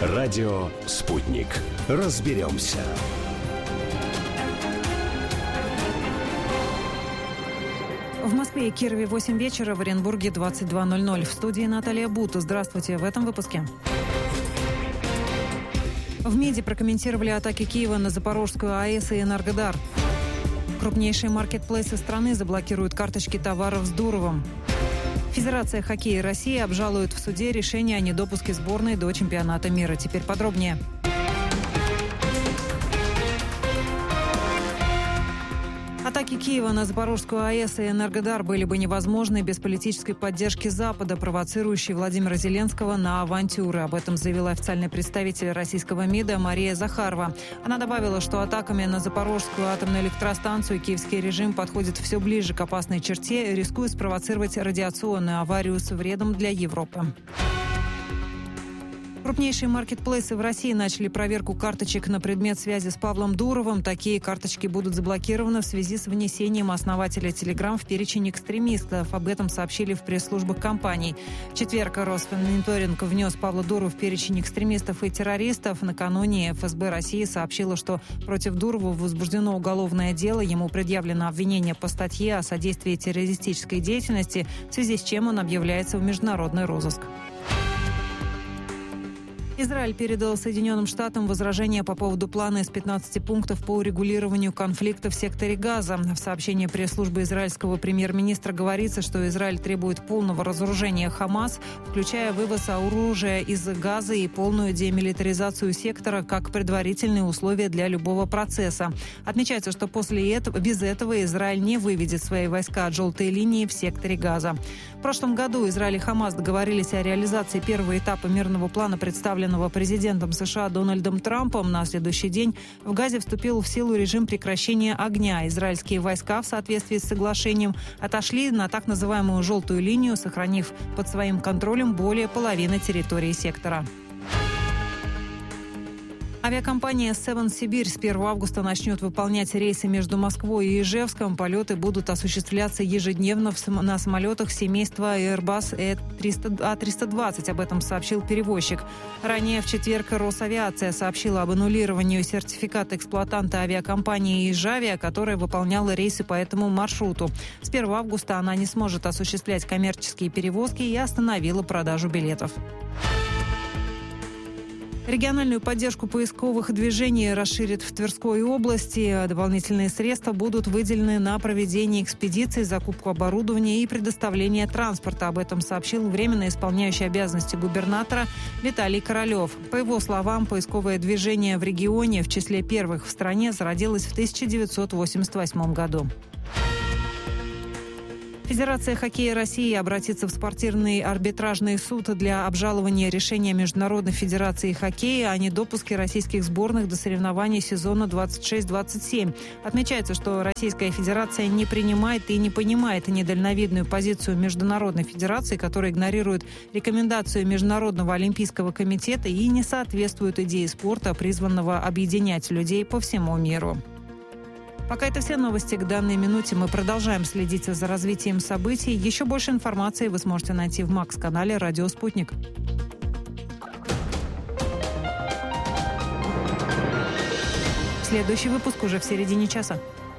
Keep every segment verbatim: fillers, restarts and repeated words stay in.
Радио «Спутник». Разберемся. В Москве и Кирове восемь вечера, в Оренбурге двадцать два ноль ноль. В студии Наталья Бута. Здравствуйте. В этом выпуске. В МИДе прокомментировали атаки Киева на Запорожскую АЭС и Энергодар. Крупнейшие маркетплейсы страны заблокируют карточки товаров с Дуровым. Федерация хоккея России обжалует в суде решение о недопуске сборной до чемпионата мира. Теперь подробнее. Атаки Киева на Запорожскую АЭС и Энергодар были бы невозможны без политической поддержки Запада, провоцирующей Владимира Зеленского на авантюры. Об этом заявила официальный представитель российского МИДа Мария Захарова. Она добавила, что атаками на Запорожскую атомную электростанцию киевский режим подходит все ближе к опасной черте, рискуя спровоцировать радиационную аварию с вредом для Европы. Крупнейшие маркетплейсы в России начали проверку карточек на предмет связи с Павлом Дуровым. Такие карточки будут заблокированы в связи с внесением основателя Telegram в перечень экстремистов. Об этом сообщили в пресс-службах компаний. В четверг Росфинмониторинг внес Павла Дурова в перечень экстремистов и террористов. Накануне эф эс бэ России сообщила, что против Дурова возбуждено уголовное дело. Ему предъявлено обвинение по статье о содействии террористической деятельности, в связи с чем он объявляется в международный розыск. Израиль передал Соединенным Штатам возражения по поводу плана из пятнадцати пунктов по урегулированию конфликта в секторе Газа. В сообщении пресс-службы израильского премьер-министра говорится, что Израиль требует полного разоружения Хамас, включая вывоз оружия из Газа и полную демилитаризацию сектора как предварительные условия для любого процесса. Отмечается, что после этого, без этого Израиль не выведет свои войска от желтой линии в секторе Газа. В прошлом году Израиль и Хамас договорились о реализации первого этапа мирного плана, представленного президентом США Дональдом Трампом. На следующий день в Газе вступил в силу режим прекращения огня. Израильские войска в соответствии с соглашением отошли на так называемую «желтую линию», сохранив под своим контролем более половины территории сектора. Авиакомпания «Севен Сибирь» с первого августа начнет выполнять рейсы между Москвой и Ижевском. Полеты будут осуществляться ежедневно на самолетах семейства Airbus а триста двадцать. Об этом сообщил перевозчик. Ранее в четверг Росавиация сообщила об аннулировании сертификата эксплуатанта авиакомпании «Ижавиа», которая выполняла рейсы по этому маршруту. С первого августа она не сможет осуществлять коммерческие перевозки и остановила продажу билетов. Региональную поддержку поисковых движений расширят в Тверской области. Дополнительные средства будут выделены на проведение экспедиций, закупку оборудования и предоставление транспорта. Об этом сообщил временно исполняющий обязанности губернатора Виталий Королев. По его словам, поисковое движение в регионе в числе первых в стране зародилось в тысяча девятьсот восемьдесят восьмом году. Федерация хоккея России обратится в спортивный арбитражный суд для обжалования решения Международной федерации хоккея о недопуске российских сборных до соревнований сезона двадцать шесть двадцать семь. Отмечается, что Российская Федерация не принимает и не понимает недальновидную позицию Международной Федерации, которая игнорирует рекомендацию Международного Олимпийского комитета и не соответствует идее спорта, призванного объединять людей по всему миру. Пока это все новости к данной минуте. Мы продолжаем следить за развитием событий. Еще больше информации вы сможете найти в Макс-канале «Радио Спутник». Следующий выпуск уже в середине часа.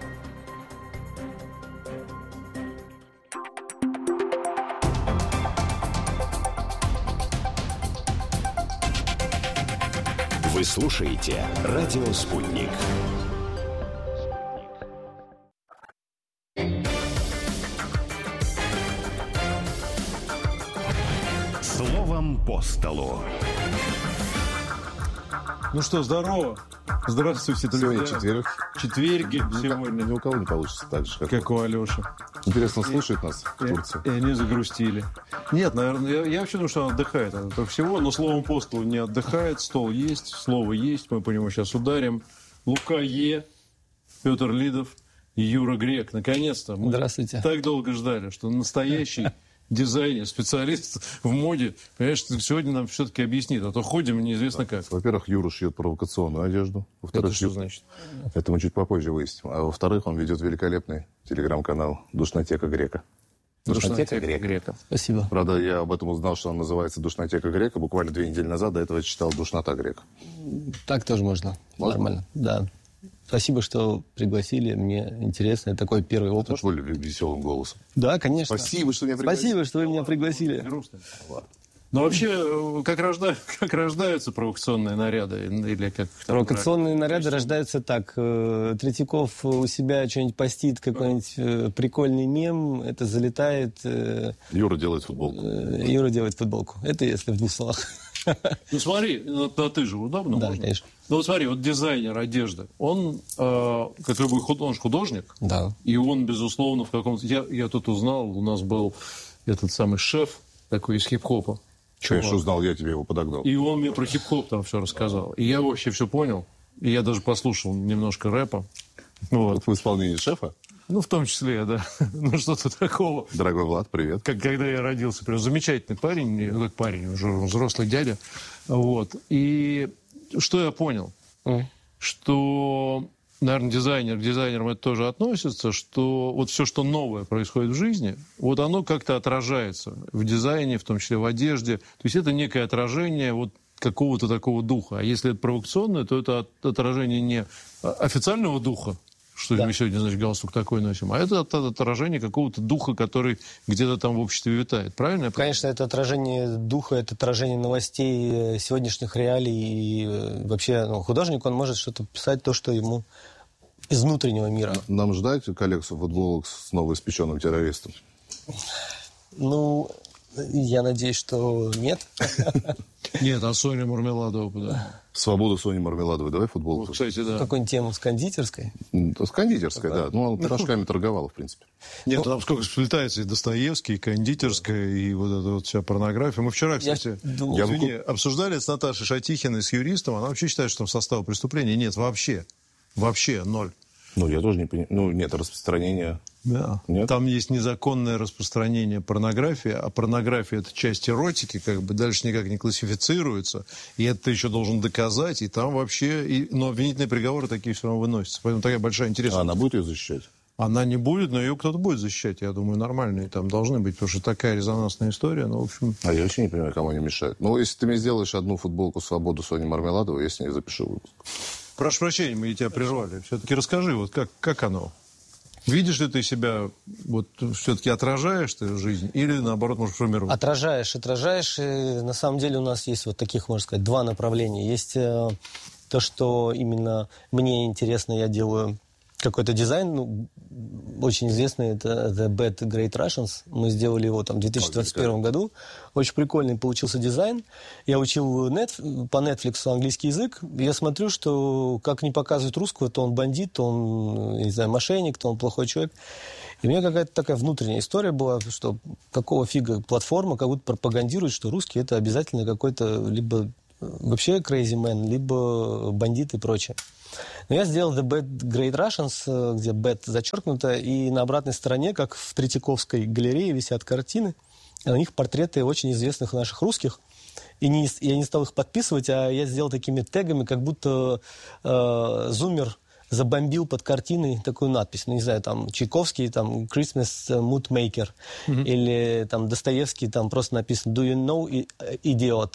Вы слушаете «Радио Спутник». Словом по столу. Ну что, здорово. Здравствуйте, друзья. Сегодня четверг. Четверги. Сегодня ни у кого не получится так же, как, как у Алёши. Интересно, слушает нас в Турции? И, и они загрустили. Нет, наверное, я, я вообще думаю, что он отдыхает от этого всего, но словом по столу не отдыхает. Стол есть, слово есть, мы по нему сейчас ударим. Лука Е, Петр Лидов и Юра Грек. Наконец-то. Мы Здравствуйте. Так долго ждали, что настоящий дизайнер, специалист в моде, понимаешь, сегодня нам все-таки объяснит, а то ходим неизвестно как. Во-первых, Юра шьет провокационную одежду. Во-вторых, это что значит? Это мы чуть попозже выясним. А во-вторых, он ведет великолепный телеграм-канал «Душнотека Грека». Душнотека грека. грека. Спасибо. Правда, я об этом узнал, что он называется «Душнотека грека». Буквально две недели назад до этого читал «Душнота грека». Так тоже можно. Можно? Нормально. Да. Спасибо, что пригласили. Мне интересно. Это такой первый опыт. Это более веселым голосом. Да, конечно. Спасибо, что меня пригласили. Спасибо, что вы меня пригласили. Грустно. Но вообще, как, рожда... как рождаются провокационные наряды? Или как Провокационные наряды рождаются так. Третьяков у себя что-нибудь постит, какой-нибудь прикольный мем, это залетает. Юра делает футболку. Юра делает футболку. Это если в двух словах. Ну смотри, ну, ты же удобно Да, можно? конечно. Ну вот смотри, вот дизайнер одежды, он, э, как бы, он же художник, Да. и он, безусловно, в каком-то... Я, я тут узнал, у нас был этот самый шеф такой из хип-хопа. Конечно, узнал, я тебе его подогнал. И он мне про хип-хоп там все рассказал. И я вообще все понял. И я даже послушал немножко рэпа. Вот. В исполнении шефа? Ну, в том числе, да. Ну, что-то такого. Дорогой Влад, привет. Как когда я родился, прям замечательный парень, ну, как парень, уже взрослый дядя. Вот. И что я понял? Mm. Что, наверное, дизайнер к дизайнерам это тоже относится, что вот все, что новое происходит в жизни, вот оно как-то отражается в дизайне, в том числе в одежде. То есть это некое отражение вот какого-то такого духа. А если это провокационное, то это отражение не официального духа, что да. мы сегодня, значит, галстук такой носим, а это отражение какого-то духа, который где-то там в обществе витает. Правильно? Конечно, это отражение духа, это отражение новостей сегодняшних реалий. И вообще ну, художник, он может что-то писать, то, что ему из внутреннего мира. Нам ждать коллекцию футболок с новоиспеченным террористом? Ну, я надеюсь, что нет. Нет, а Соня Мармеладова, да. Свободу Сони Мармеладовой. Давай футболку. Кстати, да. Какую-нибудь тему с кондитерской? С кондитерской, да. Ну, она пирожками торговала, в принципе. Нет, там сколько сплетается и Достоевский, и кондитерская, и вот эта вот вся порнография. Мы вчера, кстати, Я думал, извини, обсуждали с Наташей Шатихиной, с юристом. Она вообще считает, что там состава преступления нет вообще. Вообще ноль. Ну, я тоже не понимаю. Ну, нет распространения. Да. Нет? Там есть незаконное распространение порнографии, а порнография – это часть эротики, как бы дальше никак не классифицируется, и это ты еще должен доказать, и там вообще... И... Но обвинительные приговоры такие все равно выносятся. Поэтому такая большая интересная... А она будет ее защищать? Она не будет, но ее кто-то будет защищать, я думаю, нормальные там должны быть, потому что такая резонансная история, ну, в общем... А я вообще не понимаю, кому они мешают. Ну, если ты мне сделаешь одну футболку «Свободу» Сони Мармеладовой, я с ней запишу выпуск. Прошу прощения, мы тебя прервали. Все-таки расскажи, вот как, как оно? Видишь ли ты себя, вот все-таки отражаешь ты жизнь или, наоборот, можешь формировать? Отражаешь, отражаешь. И на самом деле у нас есть вот таких, можно сказать, два направления. Есть э, то, что именно мне интересно, я делаю какой-то дизайн, ну, очень известный, это The Bad Great Russians. Мы сделали его там в две тысячи двадцать первом году. Очень прикольный получился дизайн. Я учил нет, по Netflix английский язык. Я смотрю, что как не показывают русского, то он бандит, то он, не знаю, мошенник, то он плохой человек. И у меня какая-то такая внутренняя история была, что какого фига платформа как будто пропагандирует, что русский это обязательно какой-то либо вообще crazy man, либо бандит и прочее. Но я сделал The Bad Great Russians, где bad зачеркнуто, и на обратной стороне, как в Третьяковской галерее, висят картины, и на них портреты очень известных наших русских. И не, я не стал их подписывать, а я сделал такими тегами, как будто э, зумер забомбил под картиной такую надпись. Ну, не знаю, там, Чайковский, там, Christmas Mood Maker, mm-hmm. или там Достоевский, там просто написано Do you know, idiot?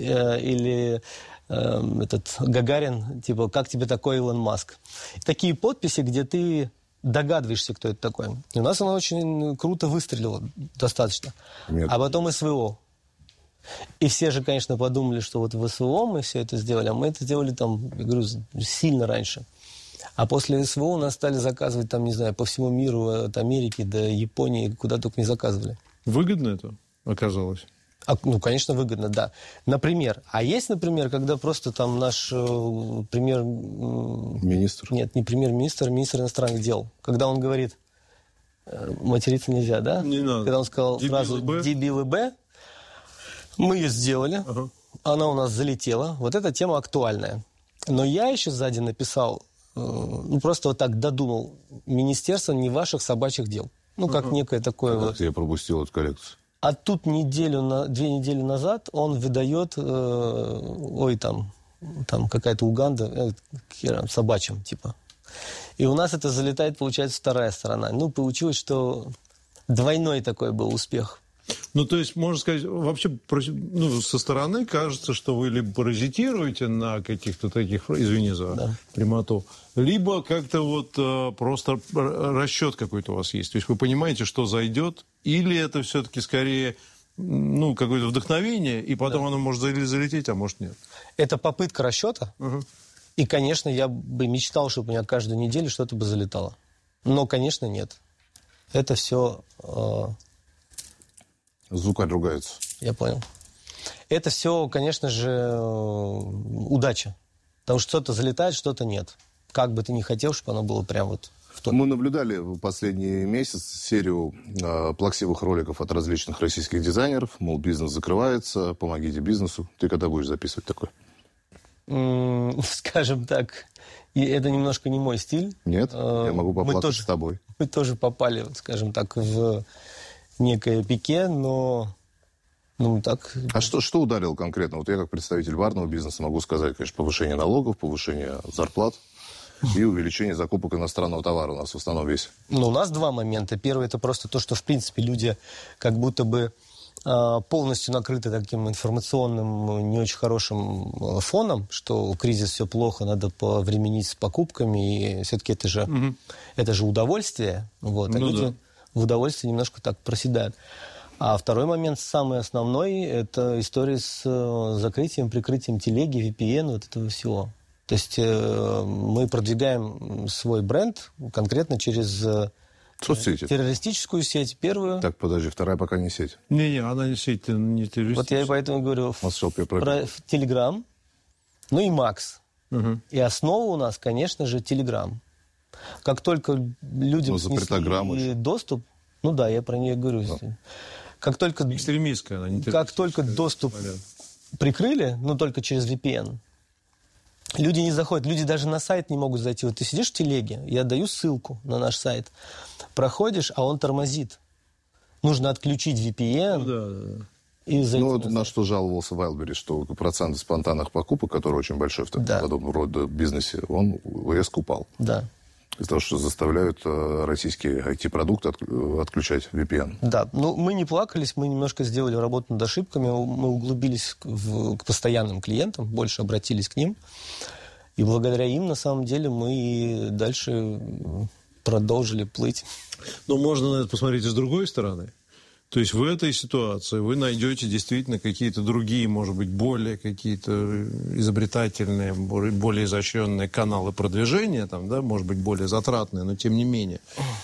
Или э, этот Гагарин, типа, как тебе такой Илон Маск? Такие подписи, где ты догадываешься, кто это такой. И у нас оно очень круто выстрелило, достаточно. Нет. А потом СВО. И все же, конечно, подумали, что вот в СВО мы все это сделали, а мы это сделали там, я говорю, сильно раньше. А после СВО у нас стали заказывать там, не знаю, по всему миру, от Америки до Японии, куда только не заказывали. Выгодно это оказалось? А, ну, конечно, выгодно, да. Например, а есть, например, когда просто там наш э, премьер... Э, министр? Нет, не премьер-министр, министр иностранных дел. Когда он говорит, э, материться нельзя, да? Не надо. Когда он сказал фразу «дебилы Б», мы ее сделали, ага. Она у нас залетела. Вот эта тема актуальная. Но я еще сзади написал, э, ну, просто вот так додумал, «Министерство не ваших собачьих дел». Ну, как ага. некое такое... Как вот... я пропустил эту коллекцию? А тут неделю, на, две недели назад он выдает, э, ой, там, там какая-то Уганда, э, собачьим, типа. И у нас это залетает, получается, вторая сторона. Ну, получилось, что двойной такой был успех. Ну, то есть, можно сказать, вообще ну, со стороны кажется, что вы либо паразитируете на каких-то таких, извини за да. прямоту, либо как-то вот э, просто расчет какой-то у вас есть. То есть вы понимаете, что зайдет, или это все-таки скорее ну, какое-то вдохновение, и потом да. оно может залететь, а может нет. Это попытка расчета. Угу. И, конечно, я бы мечтал, чтобы у меня каждую неделю что-то бы залетало. Но, конечно, нет. Это все... Э... Звукарь ругается. Я понял. Это все, конечно же, удача. Потому что что-то залетает, что-то нет. Как бы ты ни хотел, чтобы оно было прям вот в том. Мы наблюдали в последний месяц серию э, плаксивых роликов от различных российских дизайнеров. Мол, бизнес закрывается, помогите бизнесу. Ты когда будешь записывать такое? Mm, скажем так, и это немножко не мой стиль. Нет, э, я могу поплакать тоже, с тобой. Мы тоже попали, скажем так, в... некое пике, но ну, так... А что, что ударило конкретно? Вот я как представитель барного бизнеса могу сказать, конечно, повышение налогов, повышение зарплат и увеличение закупок иностранного товара у нас в основном весь. Ну, у нас два момента. Первый – это просто то, что, в принципе, люди как будто бы э, полностью накрыты таким информационным, не очень хорошим фоном, что кризис, все плохо, надо повременить с покупками, и все-таки это же, угу. это же удовольствие. Вот, а ну, люди... да. в удовольствии немножко так проседают. А второй момент, самый основной, это история с закрытием, прикрытием телеги, ви пи эн, вот этого всего. То есть э, мы продвигаем свой бренд конкретно через соцсети. Террористическую сеть, первую. Так, подожди, вторая пока не сеть. Не-не, она не сеть, не террористическая. Вот я и поэтому говорю про Телеграм, ну и Макс. Угу. И основа у нас, конечно же, Телеграм. Как только людям снесли доступ, ну да, я про нее говорю. Да. Как только, экстремистская, она не как только доступ понятно. Прикрыли, ну только через ви пи эн, люди не заходят, люди даже на сайт не могут зайти. Вот ты сидишь в телеге, я даю ссылку на наш сайт, проходишь, а он тормозит. Нужно отключить ви пи эн. Ну, да, да, да. И ну, вот на что жаловался Wildberries, что процент спонтанных покупок, который очень большой в таком да. подобном роде бизнесе, он резко упал. Да. Из-за того, что заставляют э, российские ай ти-продукты от, отключать ви пи эн. Да, ну мы не плакались, мы немножко сделали работу над ошибками, мы углубились к, в, к постоянным клиентам, больше обратились к ним. И благодаря им, на самом деле, мы дальше продолжили плыть. Но можно на это посмотреть и с другой стороны. То есть в этой ситуации вы найдете действительно какие-то другие, может быть, более какие-то изобретательные, более изощренные каналы продвижения, там, да, может быть, более затратные, но тем не менее.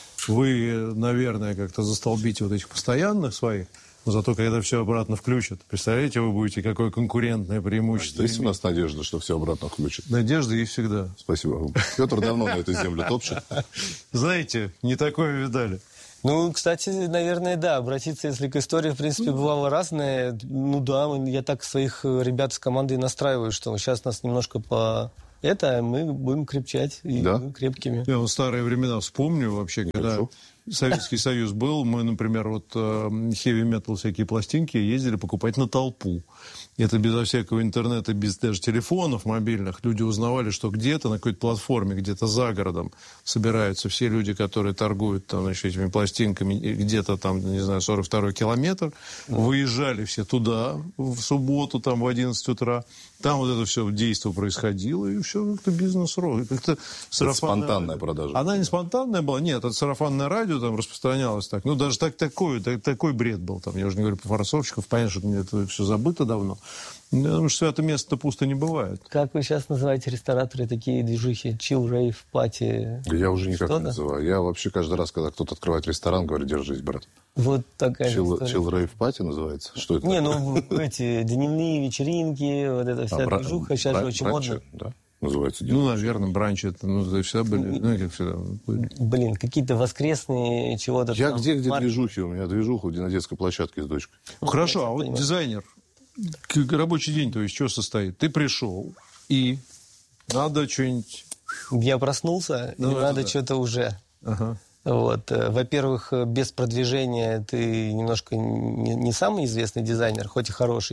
Вы, наверное, как-то застолбите вот этих постоянных своих, но зато когда все обратно включат, представляете, вы будете какое конкурентное преимущество. А есть у нас надежда, что все обратно включат? Надежда есть всегда. Спасибо. Петр давно на эту землю топчет. Знаете, не такое видали. Ну, кстати, наверное, да, обратиться, если к истории, в принципе, бывало разное. Ну да, я так своих ребят с командой настраиваю, что сейчас нас немножко по... Это, мы будем крепчать и да? крепкими. Я вот старые времена вспомню вообще, когда Хорошо. Советский Союз был, мы, например, вот хэви-метал всякие пластинки ездили покупать на толпу. Это безо всякого интернета, без даже телефонов мобильных. Люди узнавали, что где-то на какой-то платформе, где-то за городом собираются все люди, которые торгуют там, значит, этими пластинками, где-то там, не знаю, сорок второй километр. Выезжали все туда в субботу, там в одиннадцать утра. Там вот это все действо происходило, и все как-то бизнес рос. Как-то сарафанная... спонтанная продажа. Она не спонтанная была, нет, это сарафанное радио там распространялось так. Ну, даже так, такой, так, такой бред был там. Я уже не говорю про форсовщиков, понятно, что это все забыто давно. Потому что святое место пусто не бывает. Как вы сейчас называете рестораторы такие движухи? Чил, рейв, пати? Я уже никак Что-то? не называю. Я вообще каждый раз, когда кто-то открывает ресторан, говорю, держись, брат. Вот такая Чил, чил рейв, пати называется? Что это? Не, ну эти дневные вечеринки, вот эта вся а, движуха, сейчас бра- же очень бранчи, модно. Да, называется. Ну, наверное, бранчи это, ну, всегда были, ну, как всегда. Блин, какие-то воскресные чего-то. Я там, где-где марк... движухи? У меня движуха на детской площадке с дочкой. Ну, хорошо, а вот понимаю. Дизайнер, рабочий день, то есть, что состоит? Ты пришел, и надо что-нибудь... Я проснулся, ну, и надо да. что-то уже. Ага. Вот. Во-первых, без продвижения ты немножко не, не самый известный дизайнер, хоть и хороший.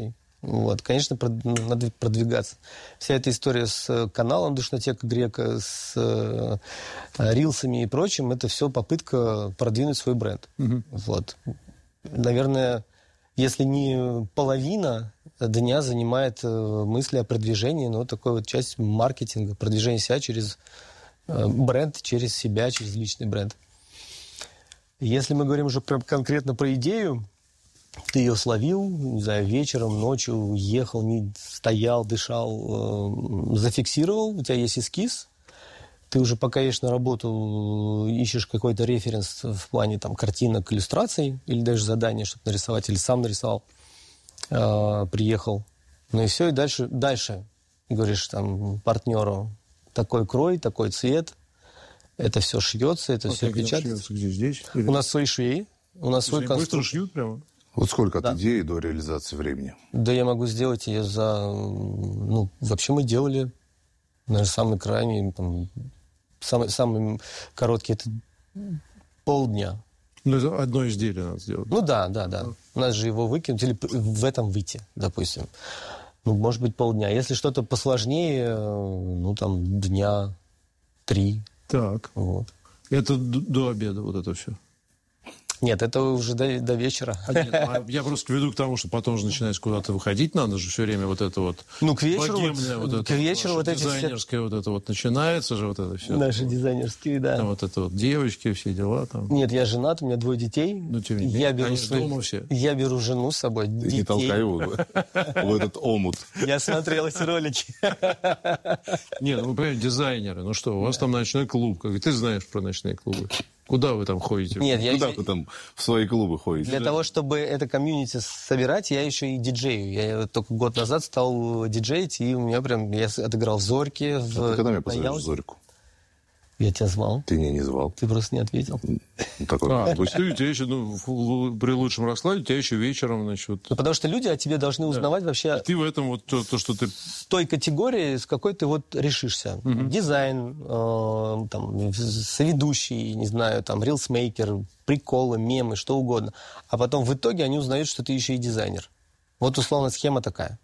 Вот, конечно, надо продвигаться. Вся эта история с каналом Душнотека Грека, с э, рилсами и прочим, это все попытка продвинуть свой бренд. Угу. Вот. Наверное, если не половина дня занимает мысли о продвижении, но такой вот часть маркетинга, продвижение себя через бренд, через себя, через личный бренд. Если мы говорим уже прям конкретно про идею, ты ее словил, не знаю, вечером, ночью, ехал, не стоял, дышал, э, зафиксировал, у тебя есть эскиз, ты уже пока едешь на работу, ищешь какой-то референс в плане там, картинок, иллюстраций, или даже задание, чтобы нарисовать, или сам нарисовал, э, приехал. Ну и все, и дальше, дальше говоришь там партнеру, такой крой, такой цвет, это все шьется, это а все печатается. Где, здесь? Или... У нас свои швеи, у нас свой конструктор. Быстро шьют прямо? Вот сколько да. от идеи до реализации времени? Да я могу сделать ее за... Ну, вообще мы делали, наверное, самый крайний, там, самый, самый короткий, это полдня. Ну, это одно изделие надо сделать. Ну, да, да, да. У нас же его выкинуть или в этом выйти, допустим. Ну, может быть, полдня. Если что-то посложнее, ну, там, дня три. Так. Вот. Это до обеда вот это все? Нет, это уже до, до вечера. А нет, а я просто веду к тому, что потом же начинается куда-то выходить, надо же все время вот это вот... Ну, к вечеру, вот, вот это, к вечеру вот эти дизайнерское вот это вот начинается же вот это все. Наши вот, дизайнерские, да. Там вот это вот девочки, все дела там. Нет, я женат, у меня двое детей. Ну, тем не менее, я беру они свой... дома все. Я беру жену с собой, Ты детей. не толкай его в этот омут. Я смотрел эти ролики. Не, ну вы понимаете, дизайнеры, ну что, у вас там ночной клуб, как ты знаешь про ночные клубы. Куда вы там ходите? Нет, я Куда еще... вы там в свои клубы ходите? Для того, чтобы это комьюнити собирать, я еще и диджею. Я только год назад стал диджеить, и у меня прям... Я отыграл в Зорьке. В... А ты когда меня на позовешь Ялте. в Зорьку? Я тебя звал. Ты меня не звал. Ты просто не ответил. Ну, такой, А, то есть ты, у тебя еще, ну, в- при лучшем раскладе, у тебя еще вечером, значит, вот... Ну, потому что люди о тебе должны узнавать вообще... Ты в этом вот то, то, что ты... С той категории, с какой ты вот решишься. Угу. Дизайн, э, там, соведущий, не знаю, там, рилсмейкер, приколы, мемы, что угодно. А потом в итоге они узнают, что ты еще и дизайнер. Вот условно схема такая.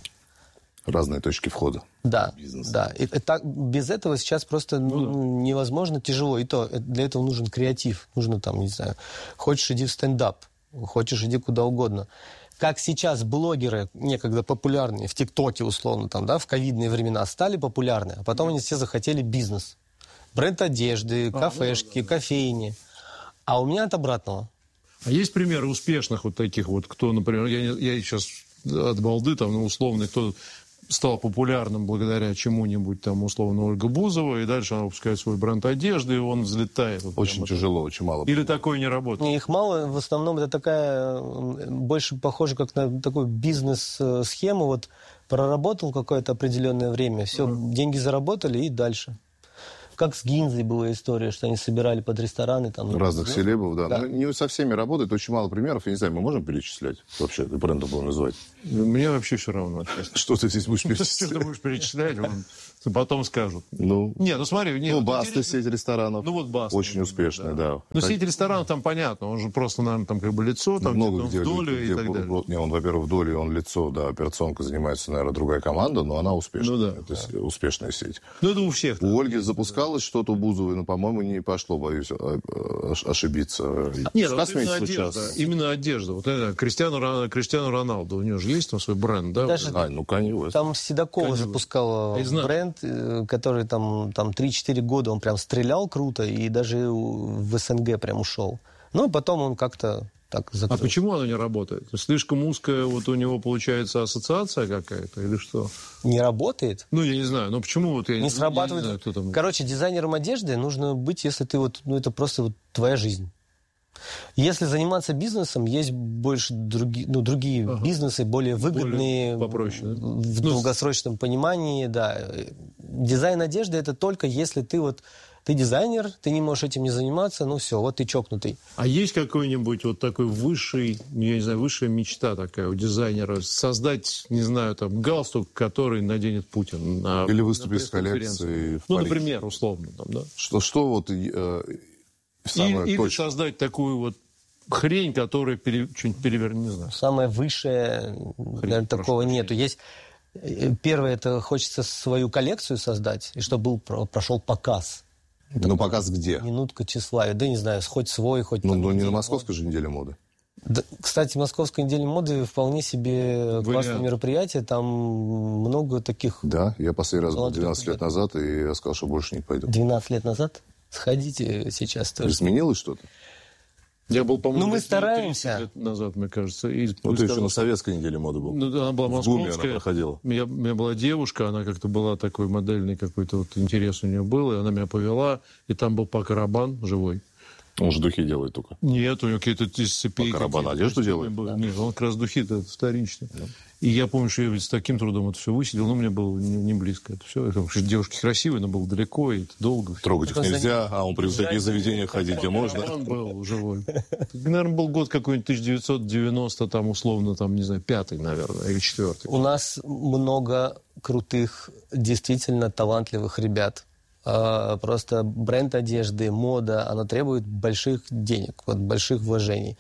разные точки входа. Да, Бизнес. да. И, и так, без этого сейчас просто ну, ну, невозможно, тяжело. И то, для этого нужен креатив. Нужно там, не знаю, хочешь иди в стендап, хочешь иди куда угодно. Как сейчас блогеры, некогда популярные, в ТикТоке условно, там, да, в ковидные времена стали популярны, а потом они все захотели бизнес. Бренд одежды, кафешки, кофейни. А у меня от обратного. А есть примеры успешных вот таких вот, кто, например, я, не, я сейчас от балды, там, ну, условно, кто стал популярным благодаря чему-нибудь, там, условно, Ольга Бузова, и дальше она выпускает свой бренд одежды, и он взлетает. Вот очень тяжело, очень мало. Или такое не работает? Их мало, в основном это такая, больше похоже как на такую бизнес-схему, вот проработал какое-то определенное время, все, mm-hmm. деньги заработали и дальше. Как с Гинзой была история, что они собирали под рестораны. Там, разных ну, селебов, да. да. Но не со всеми работает, очень мало примеров. Я не знаю, мы можем перечислять? Вообще, бренды будем называть? Мне вообще все равно. Что ты здесь будешь перечислять? Что ты будешь перечислять, потом скажут. Ну, не, ну смотри. Не, ну, Баста, сеть ресторанов. Ну, вот Баста. Очень успешная, да. да. Ну, сеть ресторанов там понятно. Он же просто, наверное, там как бы лицо, там много где-то где, в долю где, и так где, далее. Не, он, во-первых, в доле, он лицо, да, операционка занимается, наверное, другая команда, но она успешная. Ну, да. Это да. успешная сеть. Ну, это у всех. У Ольги запускалось что-то у Бузовой, но, по-моему, не пошло, боюсь ошибиться. Нет, вот именно одежда, именно одежда. Вот это Криштиану, Криштиану Роналду, у него же есть там свой бренд, да? Даже а, ну, конечно. Там Седокова запускала бренд, который там, там три-четыре года он прям стрелял круто и даже в СНГ прям ушел. Ну, потом он как-то так закрыл. А почему оно не работает? Слишком узкая вот у него получается ассоциация какая-то или что? Не работает? Ну, я не знаю. Но почему вот я не, не срабатывает? Я не знаю, кто там... Короче, дизайнером одежды нужно быть, если ты вот, ну, это просто вот твоя жизнь. Если заниматься бизнесом, есть больше други, ну, другие ага. бизнесы, более выгодные, более попроще, да? в ну, долгосрочном понимании, да. Дизайн одежды это только если ты вот ты дизайнер, ты не можешь этим не заниматься, ну все, вот ты чокнутый. А есть какой-нибудь вот такой высший, я не знаю, высшая мечта такая у дизайнера создать, не знаю, там галстук, который наденет Путин на или выступить с коллекцией. Ну, например, условно, там, да. Что, что вот э, самое или, точное? Или создать такую вот хрень, которая пере, что-нибудь перевернет, не знаю. Самое высшее, наверное, такого нету. Есть первое, это хочется свою коллекцию создать, и чтобы был, прошел показ. Ну, показ где? Минутка тщеславия. Да, не знаю, хоть свой, хоть... Ну, там, ну не на Московской же неделе моды. Да, кстати, Московская неделя моды вполне себе классное мероприятие. Там много таких... Да, я последний раз был двенадцать лет назад, и я сказал, что больше не пойду. двенадцать лет назад? Сходите сейчас тоже. Изменилось что-то? Я был, по-моему, ну, мы стараемся. лет назад, мне кажется. И ну, ты еще на советской неделе моды был. Ну, она была московская. В ГУМе она проходила. У меня, у меня была девушка, она как-то была такой модельный, какой-то вот интерес у нее был, и она меня повела, и там был Пако Рабан живой. Он же духи делает только. Нет, у него какие-то из цепей... Пако Рабан одежду делает? Да. Нет, он как раз духи, это вторично. Да. И я помню, что я ведь с таким трудом это все высидел, но мне было не, не близко это все. Потому что девушки красивые, но было далеко, и это долго. Трогать их нельзя, а он при таких заведениях ходить где можно. Он был живой. Наверное, был год какой-нибудь тысяча девятьсот девяносто, там, условно, там, не знаю, пятый, наверное, или четвертый. У нас много крутых, действительно талантливых ребят. Просто бренд одежды, мода, она требует больших денег, вот, больших вложений.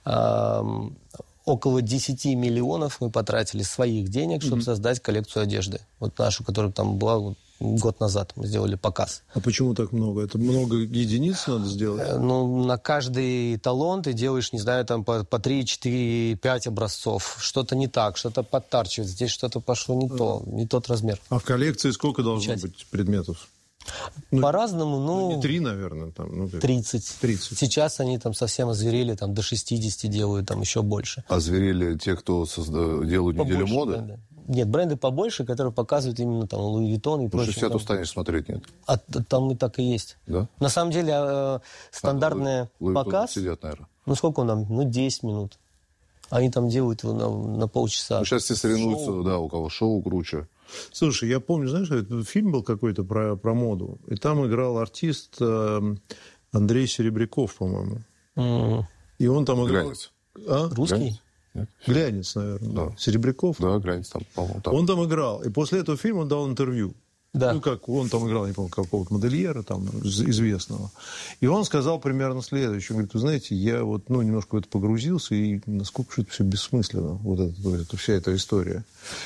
Около десять миллионов мы потратили своих денег, чтобы mm-hmm. создать коллекцию одежды. Вот нашу, которая там была вот, год назад. Мы сделали показ. А почему так много? Это много единиц надо сделать? Ну, на каждый талон ты делаешь, не знаю, там по, по три, четыре, пять образцов. Что-то не так, что-то подтарчивает. Здесь что-то пошло не mm-hmm. то, не тот размер. А в коллекции сколько должно Часть. быть предметов? Ну, по-разному, ну... ну не три, наверное, там. Ну, тридцать. тридцать. Сейчас они там совсем озверели, там до шестидесяти делают, там еще больше. Озверели те, кто созда... делают побольше неделю моды? Бренды. Нет, бренды побольше, которые показывают именно там Луи Виттон и прочее. Сейчас устанешь смотреть, нет? А там и так и есть. Да? На самом деле, э, стандартный а, Луи, показ... Луи сидят, наверное. Ну, сколько он там? Ну, десять минут. Они там делают его на, на полчаса. Ну, сейчас все соревнуются, шоу. Да, у кого шоу круче. Слушай, я помню, знаешь, этот фильм был какой-то про, про моду, и там играл артист э, Андрей Серебряков, по-моему. Mm. И он там играл... Глянец. А? Русский? Глянец, Глянец наверное. Да. Серебряков? Да, Глянец там, по-моему. Там. Он там играл, и после этого фильма он дал интервью. Да. Ну, как он там играл, не помню, какого-то модельера там, известного. И он сказал примерно следующее. Он говорит, вы знаете, я вот, ну, немножко в это погрузился, и насколько же это все бессмысленно, вот это, вот это, вся эта история.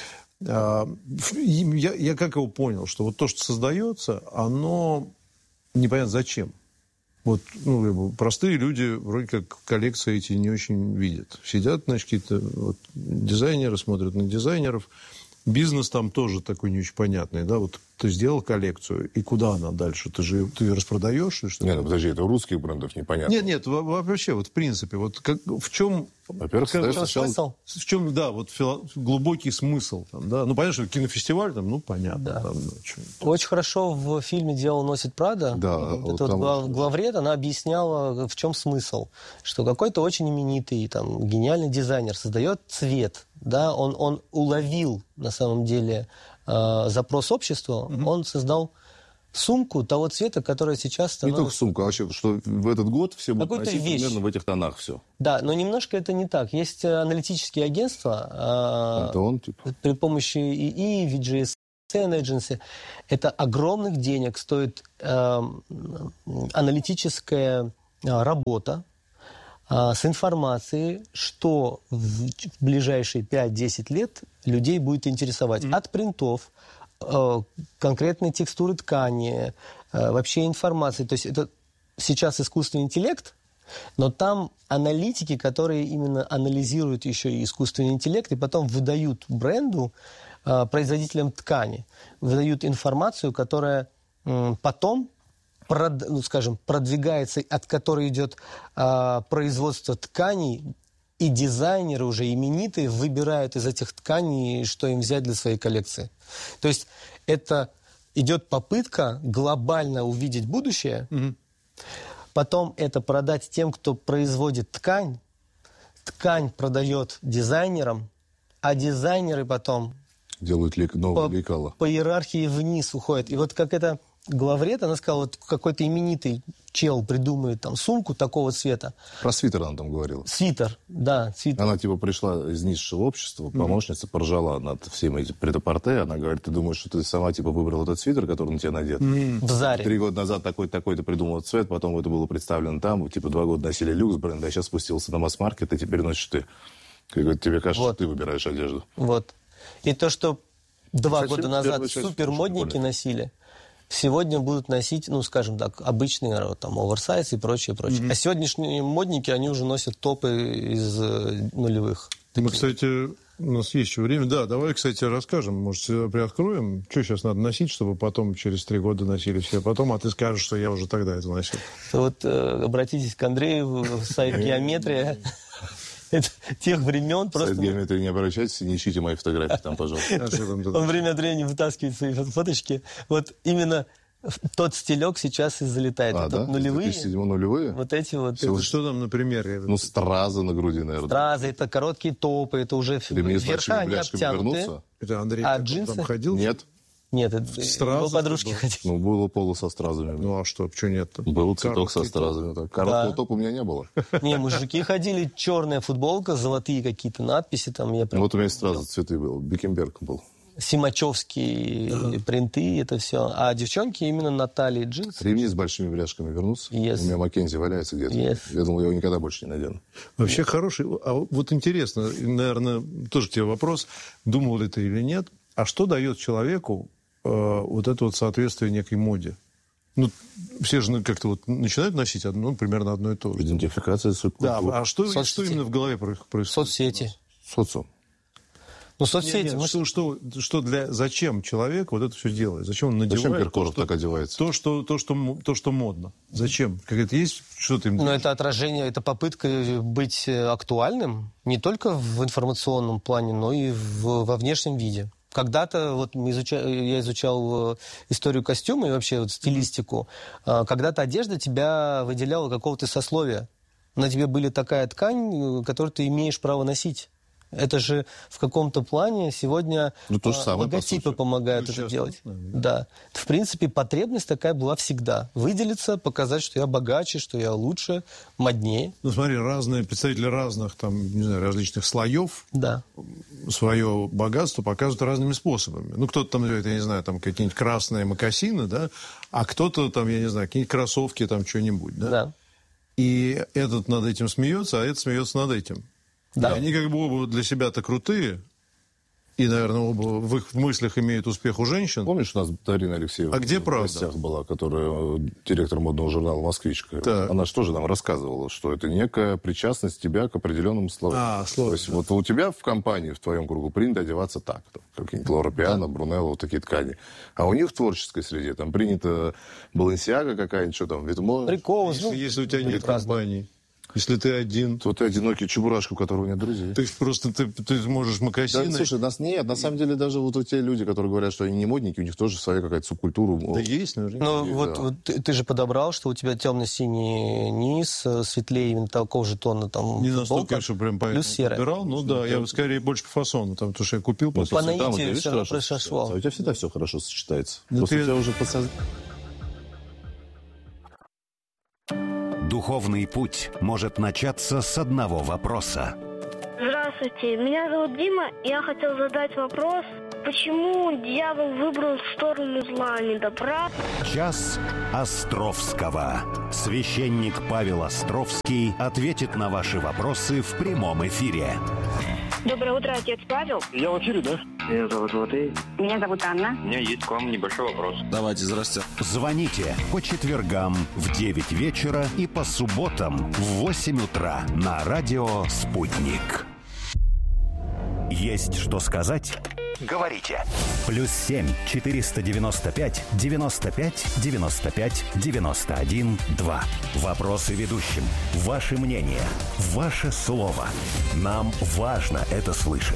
Я, я как его понял, что вот то, что создается, оно непонятно зачем. Вот, ну, простые люди вроде как коллекции эти не очень видят. Сидят, значит, какие-то вот, дизайнеры, смотрят на дизайнеров. Бизнес там тоже такой не очень понятный, да, вот ты сделал коллекцию, и куда она дальше? Ты же ты ее распродаешь или что? Нет, ну подожди, это у русских брендов непонятно. Нет, нет, вообще, вот в принципе, вот как, в чем... Во-первых, как, сначала... смысл? В чем, да, вот фило, глубокий смысл, там, да, ну, понятно, что кинофестиваль, там, ну, понятно. Да. Там, ну, очень хорошо в фильме «Дьявол носит Прада», да, вот вот эта там... вот главред, она объясняла, в чем смысл, что какой-то очень именитый, там, гениальный дизайнер создает цвет, да, он, он уловил, на самом деле, э, запрос общества, mm-hmm. он создал сумку того цвета, которая сейчас становится... Не только сумку, а вообще, что в этот год все будут Какую-то носить вещь. примерно в этих тонах все. Да, но немножко это не так. Есть аналитические агентства это он, типа? При помощи ИИ, ви джи эс Agency. Это огромных денег стоит э, аналитическая работа э, с информацией, что в ближайшие пять-десять лет людей будет интересовать. Mm-hmm. От принтов, конкретные текстуры ткани, вообще информации. То есть это сейчас искусственный интеллект, но там аналитики, которые именно анализируют еще и искусственный интеллект, и потом выдают бренду, производителям ткани, выдают информацию, которая потом, ну, скажем, продвигается, от которой идет производство тканей, и дизайнеры уже именитые выбирают из этих тканей, что им взять для своей коллекции. То есть это идет попытка глобально увидеть будущее, mm-hmm. потом это продать тем, кто производит ткань, ткань продает дизайнерам, а дизайнеры потом делают лик, новые по, лекала. По иерархии вниз уходят. И вот как это главред, она сказала, вот какой-то именитый чел придумает там сумку такого цвета. Про свитер она там говорила. Свитер, да, свитер. Она типа пришла из низшего общества, помощница, поржала над всеми этими прет-а-порте. Она говорит, ты думаешь, что ты сама типа выбрала этот свитер, который на тебя надет? В Заре. Три года назад такой-такой ты придумал цвет, потом это было представлено там, типа два года носили люкс бренд, а сейчас спустился на масс-маркет, и теперь носишь ты. Говорит, тебе кажется, Вот. что ты выбираешь одежду. Вот. И то, что два Кстати, года назад первая часть супермодники очень носили, сегодня будут носить, ну, скажем так, обычные вот, там, оверсайз и прочее, прочее. Mm-hmm. А сегодняшние модники, они уже носят топы из э, нулевых. Мы, кстати, у нас есть еще время. Да, давай, кстати, расскажем. Может, приоткроем, что сейчас надо носить, чтобы потом через три года носили все потом, а ты скажешь, что я уже тогда это носил. Вот э, обратитесь к Андрею, в сайт «Геометрия». Это тех времен просто... Сайт «Геометрии» не обращайтесь, не ищите мои фотографии там, пожалуйста. Он время от времени вытаскивает свои фоточки. Вот именно тот стилек сейчас и залетает. А, вот да? Нулевые. две тысячи седьмой нулевые? Вот эти вот... Это что там, например? Я... Ну, стразы на груди, наверное. Стразы, это короткие топы, это уже Ремни с верха, большими они бляшками обтянуты. вернутся? Это Андрей А как, джинсы? там ходил? Нет. Нет, это Стразы его подружки был. ходили. Ну, было поло со стразами. Ну, а что, что нет-то? Был цветок со Короткий стразами. Так. Короткого Да. топа у меня не было. Не, мужики ходили, черная футболка, золотые какие-то надписи, там я прям... Вот у меня стразы цветы был. Бикенберг был. Симачевские принты, это все. А девчонки именно на талии джинсы. Ремни с большими бляшками вернутся. Yes. У меня Маккензи валяется где-то. Yes. Я думал, я его никогда больше не надену. Вообще хороший. А вот интересно, наверное, тоже тебе вопрос, думал ли ты или нет, а что дает человеку э, вот это вот соответствие некой моде? Ну, все же ну, как-то вот начинают носить одно, ну, примерно одно и то же. Идентификация Да, субкультуры. а что, Соцсети. что именно в голове про- происходит? Соцсети. Социум. Ну, Нет, соцсети. нет, мы что, что, что для, зачем человек вот это все делает? Зачем он надевает? Зачем Киркоров то, что, так одевается? То что, то, что, м- то, что модно. Зачем? Как это есть что-то им... Ну, это отражение, это попытка быть актуальным не только в информационном плане, но и в, во внешнем виде. Когда-то, вот мы изуча... я изучал историю костюма и вообще вот стилистику, когда-то одежда тебя выделяла какого-то сословия. На тебе были такая ткань, которую ты имеешь право носить. Это же в каком-то плане сегодня Ну, то же самое, по логотипы сути. помогают Ну, это сейчас делать. можно, Да. В принципе, потребность такая была всегда. Выделиться, показать, что я богаче, что я лучше, моднее. Ну, смотри, разные представители разных, там, не знаю, различных слоев Да. свое богатство показывают разными способами. Ну, кто-то там, я не знаю, там какие-нибудь красные мокасины, да, а кто-то там, я не знаю, какие-нибудь кроссовки, там, что-нибудь, да? Да. И этот над этим смеется, а этот смеется над этим. Да. И они как бы оба для себя-то крутые, и, наверное, оба в их мыслях имеют успех у женщин. Помнишь, у нас Дарина Алексеева А где в правда? гостях была, которая э, директор модного журнала «Москвичка». Так. Она же тоже нам рассказывала, что это некая причастность тебя к определенным словам. А, слово, То есть да. вот у тебя в компании, в твоем кругу принято одеваться так. Там, какие-нибудь Лора Пиано, Брунелло, вот такие ткани. А у них в творческой среде там принято Баленсиага какая-нибудь, что там, Витмо. Прикол. Если, ну, если у тебя нет разные. компании, если ты один, Вот ты одинокий чебурашка, у которого нет друзей. ты просто ты, ты можешь Да, мокасины... слушай, нас нет. На самом деле, даже вот те люди, которые говорят, что они не модники, у них тоже своя какая-то субкультура. Да есть, наверное. Ну, Да. вот, вот ты, ты же подобрал, что у тебя темно-синий низ, э, светлее именно такого же тона там Не футболка, настолько, что прям по плюс серая. подбирал. Ну да, я скорее больше по фасону, там, потому что я купил. Ну, потом. по наитию цветам у тебя, видишь, всё равно хорошо произошло. сочетается. А у тебя всегда все хорошо сочетается. Ну, Просто ты- у тебя уже подсоз... Духовный путь может начаться с одного вопроса. Здравствуйте, меня зовут Дима, и я хотел задать вопрос, почему дьявол выбрал сторону зла, а не добра? Час Островского. Священник Павел Островский ответит на ваши вопросы в прямом эфире. Доброе утро, отец Павел. Я в эфире, да? Меня зовут Матвей. Меня зовут Анна. У меня есть к вам небольшой вопрос. Давайте, здрасте. Звоните по четвергам в девять вечера и по субботам в восемь утра на радио «Спутник». Есть что сказать? Говорите. Плюс семь четыреста девяносто пять девяносто пять девяносто пять девяносто один два. Вопросы ведущим. Ваше мнение. Ваше слово. Нам важно это слышать.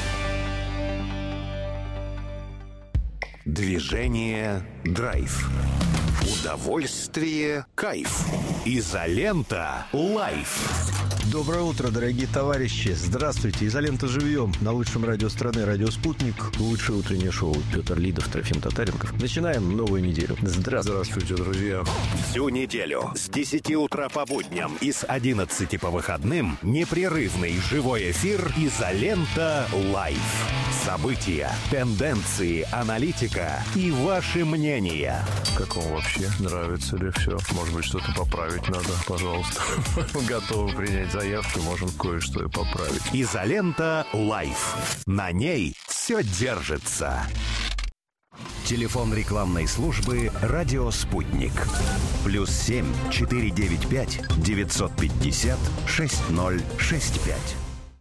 Движение «Драйв». Удовольствие – кайф. Изолента – лайф. Доброе утро, дорогие товарищи. Здравствуйте. Изолента живьем. На лучшем радио страны «Радио Спутник». Лучшее утреннее шоу. Петр Лидов, Трофим Татаренков. Начинаем новую неделю. Здравствуйте. Здравствуйте, друзья. Всю неделю с десяти утра по будням и с одиннадцати по выходным непрерывный живой эфир «Изолента Лайф». События, тенденции, аналитика и ваши мнения. Как вам вообще? Нравится ли все? Может быть, что-то поправить надо? Пожалуйста. Готовы принять заявки, можем кое-что и поправить. «Изолента Лайф». На ней все держится. Телефон рекламной службы «Радио Спутник». Плюс семь четыре девять пять девятьсот пятьдесят шесть ноль шесть пять.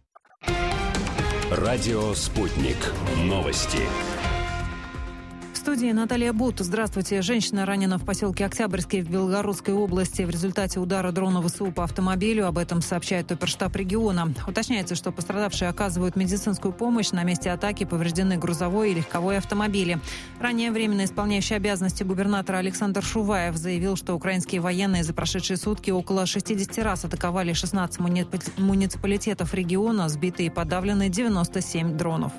Радио «Спутник». Новости. В студии Наталья Бут. Здравствуйте. Женщина ранена в поселке Октябрьский в Белгородской области в результате удара дрона ВСУ по автомобилю. Об этом сообщает оперштаб региона. Уточняется, что пострадавшие оказывают медицинскую помощь. На месте атаки повреждены грузовой и легковой автомобили. Ранее временно исполняющий обязанности губернатора Александр Шуваев заявил, что украинские военные за прошедшие сутки около шестидесяти раз атаковали шестнадцать муниципалитетов региона, сбиты и подавлены девяносто семь дронов.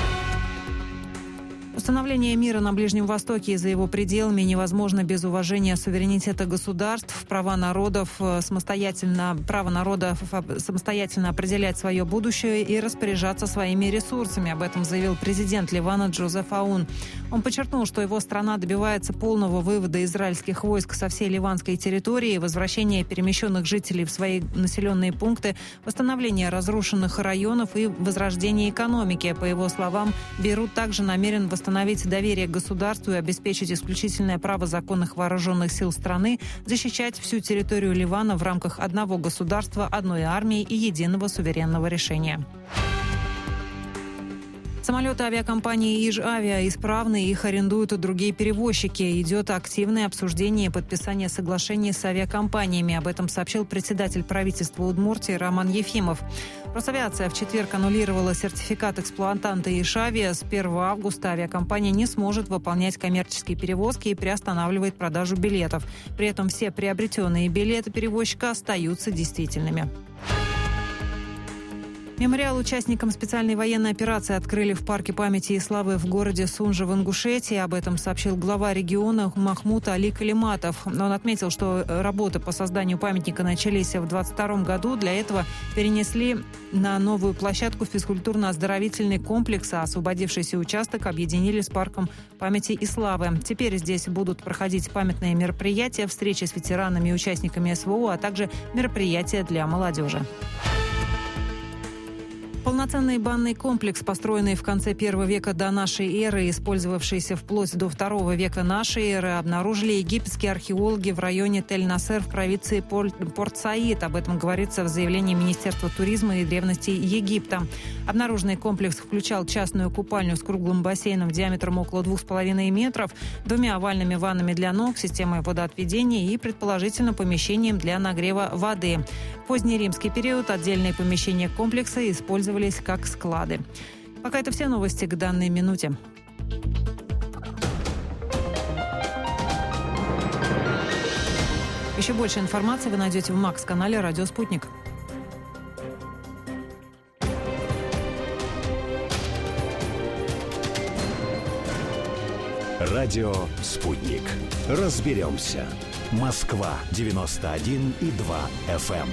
Установление мира на Ближнем Востоке и за его пределами невозможно без уважения суверенитета государств, права народов самостоятельно, право народов самостоятельно определять свое будущее и распоряжаться своими ресурсами. Об этом заявил президент Ливана Джозеф Аун. Он подчеркнул, что его страна добивается полного вывода израильских войск со всей ливанской территории, возвращения перемещенных жителей в свои населенные пункты, восстановления разрушенных районов и возрождения экономики. По его словам, Бейрут также намерен восстановить Восстановить доверие к государству и обеспечить исключительное право законных вооруженных сил страны защищать всю территорию Ливана в рамках одного государства, одной армии и единого суверенного решения. Самолеты авиакомпании «Иж-Авиа» исправны, их арендуют и другие перевозчики. Идет активное обсуждение и подписание соглашений с авиакомпаниями. Об этом сообщил председатель правительства Удмуртии Роман Ефимов. Росавиация в четверг аннулировала сертификат эксплуатанта «Иж-Авиа». С первого августа авиакомпания не сможет выполнять коммерческие перевозки и приостанавливает продажу билетов. При этом все приобретенные билеты перевозчика остаются действительными. Мемориал участникам специальной военной операции открыли в парке памяти и славы в городе Сунжа в Ингушетии. Об этом сообщил глава региона Махмуд Али Калиматов. Он отметил, что работы по созданию памятника начались в двадцать втором году. Для этого перенесли на новую площадку физкультурно-оздоровительный комплекс, а освободившийся участок объединили с парком памяти и славы. Теперь здесь будут проходить памятные мероприятия, встречи с ветеранами и участниками СВО, а также мероприятия для молодежи. Полноценный банный комплекс, построенный в конце первого века до нашей эры, использовавшийся вплоть до второго века нашей эры, обнаружили египетские археологи в районе Тель-Насер в провинции Порт-Саид. Об этом говорится в заявлении Министерства туризма и древностей Египта. Обнаруженный комплекс включал частную купальню с круглым бассейном диаметром около двух с половиной метров, двумя овальными ваннами для ног, системой водоотведения и, предположительно, помещением для нагрева воды. В поздний римский период отдельные помещения комплекса использовались как склады. Пока это все новости к данной минуте. Еще больше информации вы найдете в Макс-канале «Радио Спутник». Радио «Спутник». Разберемся. Москва девяносто один и два эф эм.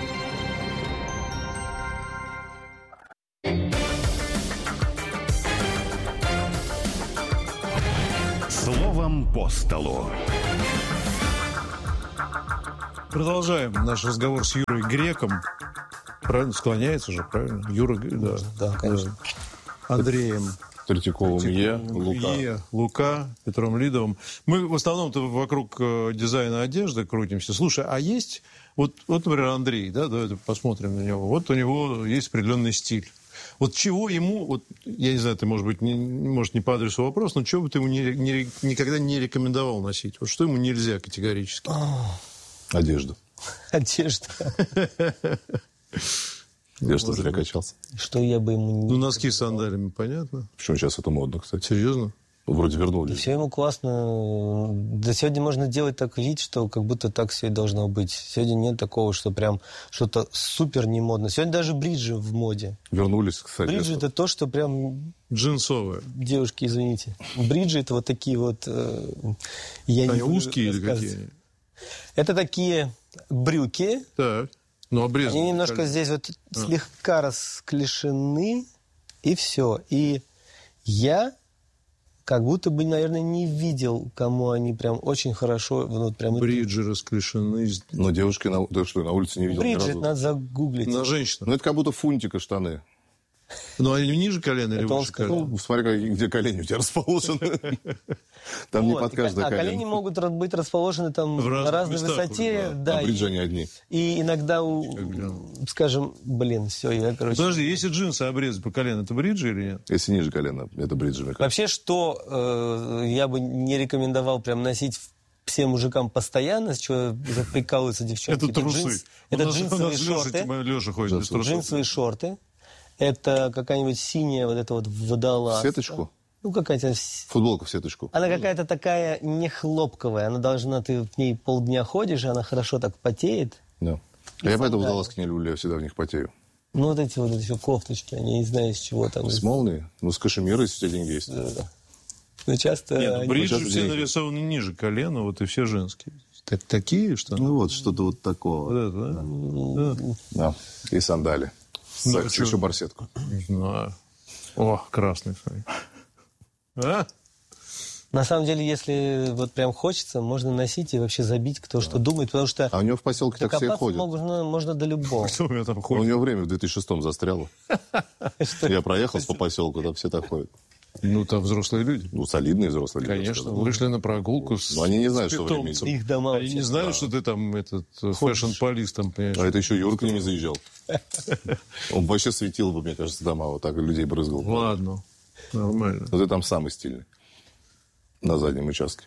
Словом по столу. Продолжаем наш разговор с Юрой Греком. Правильно? Склоняется же, правильно? Юра, да. Да, конечно. Да. Андреем Третьяковым Е, Лука. Е, Лука, Петром Лидовым. Мы в основном-то вокруг дизайна одежды крутимся. Слушай, а есть... Вот, вот например, Андрей, да, давай посмотрим на него. Вот у него есть определенный стиль. Вот чего ему, вот, я не знаю, ты, может быть, не, может, не по адресу вопрос, но чего бы ты ему не, не, никогда не рекомендовал носить? Вот что ему нельзя категорически? Одежда. Одежда. Я что, зря качался? Что я бы ему... Ну, носки с сандалями, понятно. Почему сейчас это модно, кстати? Серьезно? Вроде вернулись. Да все ему классно. Да сегодня можно делать так вид, что как будто так все и должно быть. Сегодня нет такого, что прям что-то супер не модно. Сегодня даже бриджи в моде. Вернулись, кстати. Бриджи это то, что прям... Джинсовые. Девушки, извините. Бриджи это вот такие вот... Э, я Они не узкие или какие? Это такие брюки. Так. Ну, обрезанные. Они немножко коль... здесь вот а. слегка расклешены, и все. И я... Как будто бы, наверное, не видел, кому они прям очень хорошо... Вот прям бриджи это... расклешены. Но девушки на, да, что, на улице не видел бриджи, ни разу. Это надо загуглить. На женщину. Ну, это как будто фунтика штаны. Ну, они ниже колена или выше колена? Ну, смотри, где колени у тебя расположены. Там не под каждое колено. А колени могут быть расположены там на разной высоте. А бриджи они одни. И иногда, скажем, блин, все, я, короче... Подожди, если джинсы обрезать по колено, это бриджи или нет? Если ниже колена, это бриджи. Вообще, что я бы не рекомендовал прям носить всем мужикам постоянно, с чего прикалываются девчонки. Это трусы. Это джинсовые шорты. Леша ходит без трусов. Джинсовые шорты. Это какая-нибудь синяя вот эта вот водолазка. Сеточку? Ну, какая-то... Футболка в сеточку. Она какая-то такая не хлопковая. Она должна... Ты в ней полдня ходишь, и она хорошо так потеет. Да. А я поэтому водолазки не люблю, я всегда в них потею. Ну, вот эти вот эти все кофточки, они не знаю, из чего там. С молнией? Ну, с кашемира, если у тебя деньги есть. Да, да. Но часто... Нет, они... бриджи часто все деньги. нарисованы ниже колена, вот и все женские. Так, такие, что? Ну, вот, что-то вот такого. Вот это, да? Да. да. И сандали. Ну, Секс, еще барсетку. Не знаю. О, красный, смотри. А? На самом деле, если вот прям хочется, можно носить и вообще забить, кто что думает, потому что... А у него в поселке так все ходят. Можно, можно до любого. Кто у меня там ходит? У него время в две тысячи шестом застряло. Я проехал по поселку, там все так ходят. Ну, там взрослые люди. Ну, солидные взрослые люди. Конечно. Вышли на прогулку с Но они не знают, что питомцем. время. Их дома. Они не знают, что ты там этот фэшн-полис там, понимаешь. А это еще Юра к ним не заезжал. Он вообще светил бы, мне кажется, дома, вот так людей брызгал. Ладно, нормально. Но ты там самый стильный. На заднем участке.